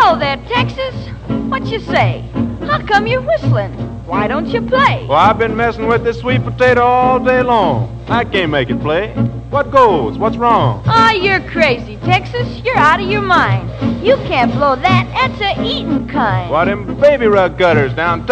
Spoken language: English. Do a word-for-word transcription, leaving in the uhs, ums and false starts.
Hello there, Texas. What you say? How come you're whistling? Why don't you play? Well, I've been messing with this sweet potato all day long. I can't make it play. What goes? What's wrong? Ah, you're crazy, Texas. You're out of your mind. You can't blow that. That's a eating kind. Why, them baby rug gutters down